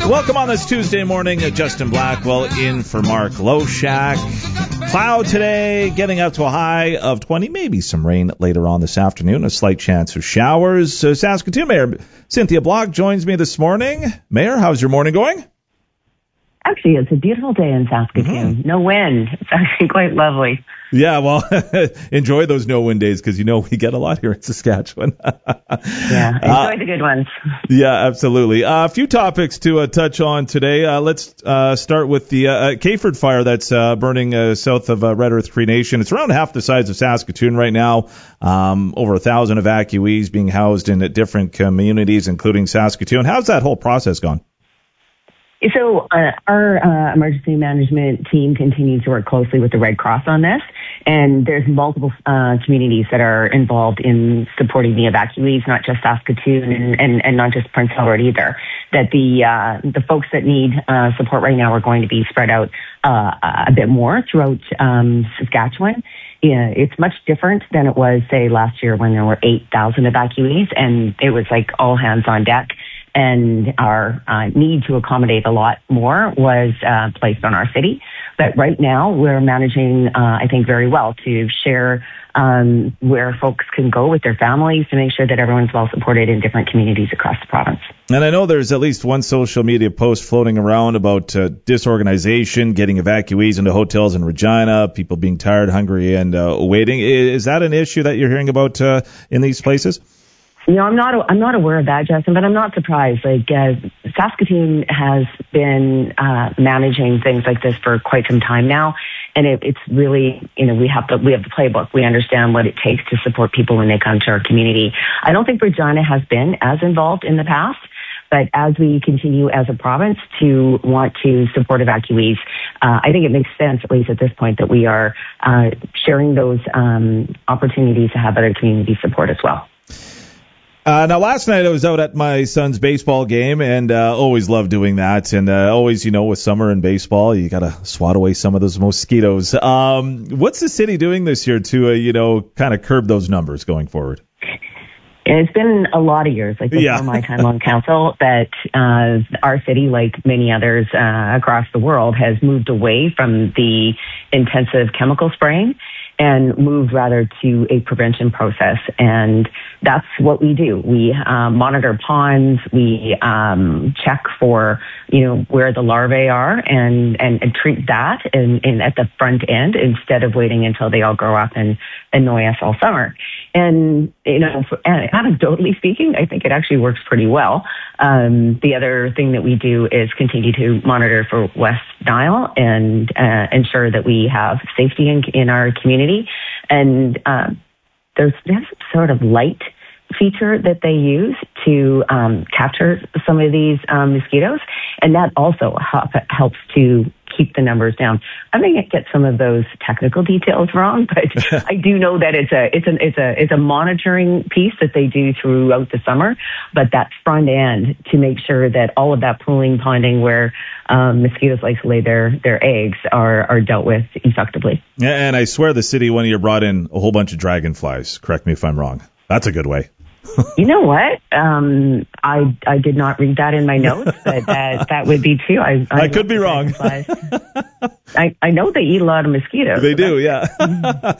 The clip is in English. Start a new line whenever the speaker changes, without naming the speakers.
Welcome on this Tuesday morning. Justin Blackwell in for Mark Loshak. Cloud today, getting up to a high of 20, maybe some rain later on this afternoon, a slight chance of showers. Saskatoon Mayor Cynthia Block joins me this morning. Mayor, how's your morning going?
Actually, it's a beautiful day in Saskatoon. Mm-hmm. No wind. It's actually quite lovely.
Yeah, well, enjoy those no-wind days because, we get a lot here in Saskatchewan.
Yeah, enjoy the good ones.
Yeah, absolutely. A few topics to touch on today. Let's start with the Kayford fire that's burning south of Red Earth Cree Nation. It's around half the size of Saskatoon right now. Over 1,000 evacuees being housed in different communities, including Saskatoon. How's that whole process gone?
So our emergency management team continues to work closely with the Red Cross on this, and there's multiple communities that are involved in supporting the evacuees, not just Saskatoon and not just Prince Albert either. That the folks that need support right now are going to be spread out a bit more throughout Saskatchewan. Yeah, it's much different than it was, say, last year when there were 8,000 evacuees, and it was like all hands on deck. And our need to accommodate a lot more was placed on our city. But right now, we're managing, I think, very well to share where folks can go with their families to make sure that everyone's well supported in different communities across the province.
And I know there's at least one social media post floating around about disorganization, getting evacuees into hotels in Regina, people being tired, hungry, and waiting. Is that an issue that you're hearing about in these places?
I'm not aware of that, Justin, but I'm not surprised. Saskatoon has been managing things like this for quite some time now, and it's really, we have the playbook. We understand what it takes to support people when they come to our community. I don't think Regina has been as involved in the past, but as we continue as a province to want to support evacuees, I think it makes sense, at least at this point, that we are sharing those opportunities to have other communities support as well.
Now, last night I was out at my son's baseball game, and always love doing that. And always, with summer and baseball, you got to swat away some of those mosquitoes. What's the city doing this year to, kind of curb those numbers going forward?
It's been a lot of years, before my time on council, that our city, like many others across the world, has moved away from the intensive chemical spraying and moved rather to a prevention process. And that's what we do. We monitor ponds, we check for, where the larvae are and treat that and at the front end instead of waiting until they all grow up and annoy us all summer. And, anecdotally speaking, I think it actually works pretty well. The other thing that we do is continue to monitor for West Nile and ensure that we have safety in our community. And they have some sort of light feature that they use to capture some of these mosquitoes, and that also helps to keep the numbers down. I may get some of those technical details wrong, but I do know that it's a monitoring piece that they do throughout the summer. But that front end to make sure that all of that pooling, ponding where mosquitoes like to lay their eggs are dealt with effectively.
Yeah, and I swear the city one year brought in a whole bunch of dragonflies. Correct me if I'm wrong. That's a good way.
You know what? I did not read that in my notes, but that would be true.
I could be wrong.
I know they eat a lot of mosquitoes.
They do, yeah.